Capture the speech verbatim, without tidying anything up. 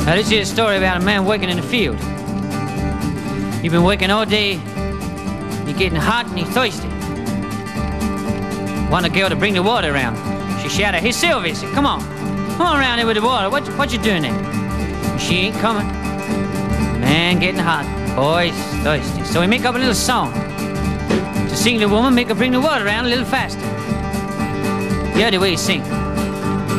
Now this is a story about a man working in the field. He's been working all day, he's getting hot and he's thirsty. Want a girl to bring the water around. She shouted, "Hey Sylvia," said, "Come on, come on around here with the water. What, what you doing there?" She ain't coming. Man getting hot, boy's thirsty. So he make up a little song to sing the woman, make her bring the water around a little faster. The other way he sing.